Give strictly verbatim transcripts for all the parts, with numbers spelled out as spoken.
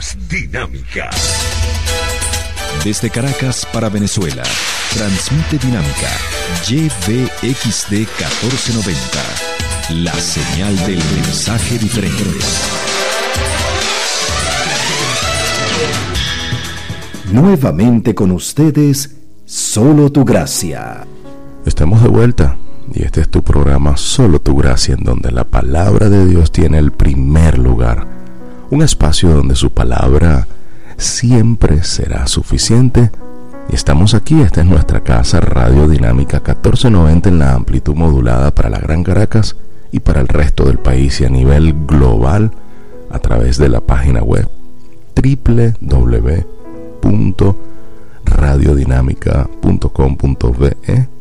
Más Dinámica. Desde Caracas para Venezuela, transmite Dinámica Y V X D catorce noventa, la señal del mensaje diferente. Nuevamente con ustedes, Solo Tu Gracia. Estamos de vuelta y este es tu programa Solo Tu Gracia, en donde la palabra de Dios tiene el primer lugar. Un espacio donde su palabra siempre será suficiente. Y estamos aquí, esta es nuestra casa, Radio Dinámica catorce noventa en la amplitud modulada para la Gran Caracas y para el resto del país, y a nivel global a través de la página web doble u doble u doble u punto radiodinámica punto com punto be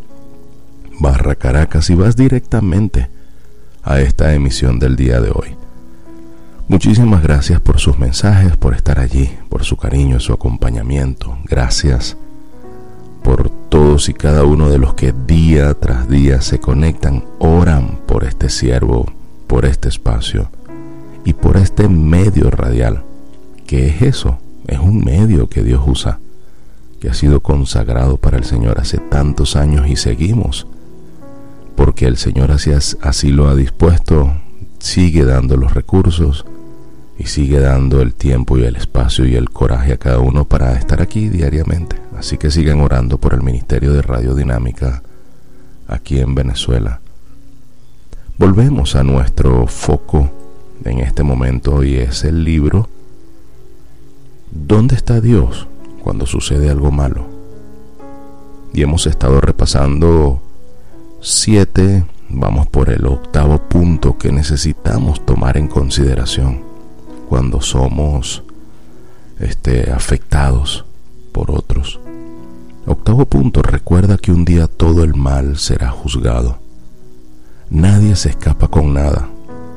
barra Caracas, y vas directamente a esta emisión del día de hoy. Muchísimas gracias por sus mensajes, por estar allí, por su cariño, su acompañamiento. Gracias por todos y cada uno de los que día tras día se conectan, oran por este siervo, por este espacio y por este medio radial. ¿Qué es eso? Es un medio que Dios usa, que ha sido consagrado para el Señor hace tantos años, y seguimos, porque el Señor así, así lo ha dispuesto. Sigue dando los recursos y sigue dando el tiempo y el espacio y el coraje a cada uno para estar aquí diariamente. Así que sigan orando por el Ministerio de Radio Dinámica aquí en Venezuela. Volvemos a nuestro foco en este momento, y es el libro ¿Dónde está Dios cuando sucede algo malo? Y hemos estado repasando siete, vamos por el octavo punto que necesitamos tomar en consideración cuando somos este, afectados por otros. Octavo punto: recuerda que un día todo el mal será juzgado. Nadie se escapa con nada,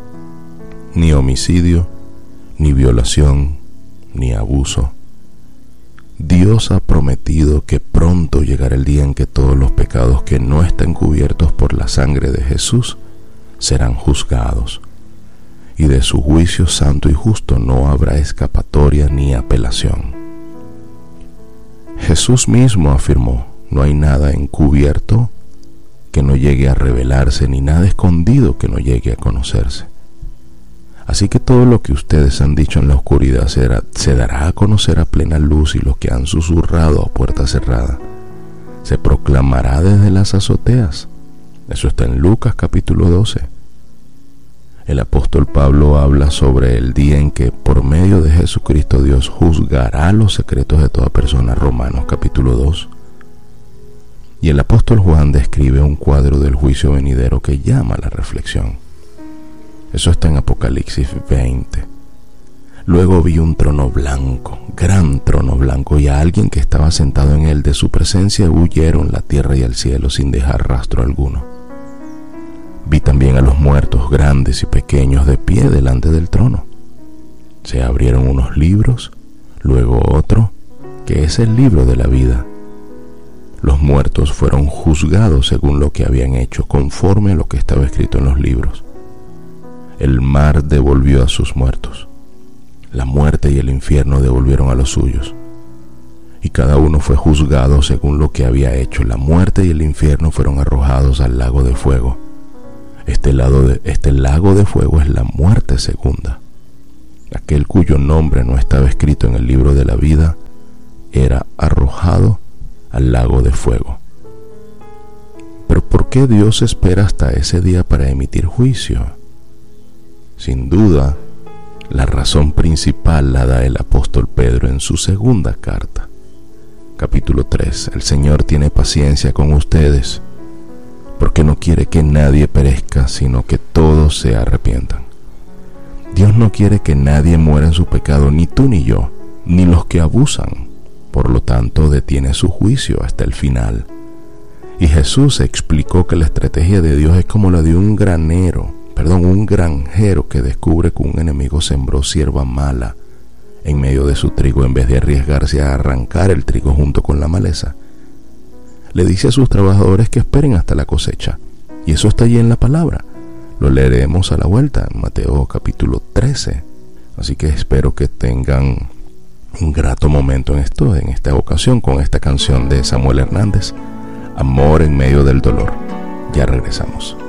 ni homicidio, ni violación, ni abuso. Dios ha prometido que pronto llegará el día en que todos los pecados que no están cubiertos por la sangre de Jesús serán juzgados, y de su juicio santo y justo no habrá escapatoria ni apelación. Jesús mismo afirmó: no hay nada encubierto que no llegue a revelarse, ni nada escondido que no llegue a conocerse. Así que todo lo que ustedes han dicho en la oscuridad será, se dará a conocer a plena luz, y lo que han susurrado a puerta cerrada se proclamará desde las azoteas. Eso está en Lucas capítulo doce. El apóstol Pablo habla sobre el día en que por medio de Jesucristo Dios juzgará los secretos de toda persona, Romanos capítulo dos. Y el apóstol Juan describe un cuadro del juicio venidero que llama a la reflexión. Eso está en Apocalipsis veinte. Luego vi un trono blanco, gran trono blanco, y a alguien que estaba sentado en él. De su presencia huyeron la tierra y el cielo sin dejar rastro alguno. Vi también a los muertos, grandes y pequeños, de pie delante del trono. Se abrieron unos libros, luego otro, que es el libro de la vida. Los muertos fueron juzgados según lo que habían hecho, conforme a lo que estaba escrito en los libros. El mar devolvió a sus muertos. La muerte y el infierno devolvieron a los suyos. Y cada uno fue juzgado según lo que había hecho. La muerte y el infierno fueron arrojados al lago de fuego. Este, lado de, este lago de fuego es la muerte segunda. Aquel cuyo nombre no estaba escrito en el libro de la vida era arrojado al lago de fuego. Pero ¿por qué Dios espera hasta ese día para emitir juicio? Sin duda, la razón principal la da el apóstol Pedro en su segunda carta, capítulo tres. El Señor tiene paciencia con ustedes, porque no quiere que nadie perezca, sino que todos se arrepientan. Dios no quiere que nadie muera en su pecado, ni tú ni yo, ni los que abusan. Por lo tanto, detiene su juicio hasta el final. Y Jesús explicó que la estrategia de Dios es como la de un granero, perdón, un granjero que descubre que un enemigo sembró hierba mala en medio de su trigo. En vez de arriesgarse a arrancar el trigo junto con la maleza, le dice a sus trabajadores que esperen hasta la cosecha. Y eso está allí en la palabra. Lo leeremos a la vuelta en Mateo capítulo trece. Así que espero que tengan un grato momento en esto, en esta ocasión, con esta canción de Samuel Hernández, Amor en medio del dolor. Ya regresamos.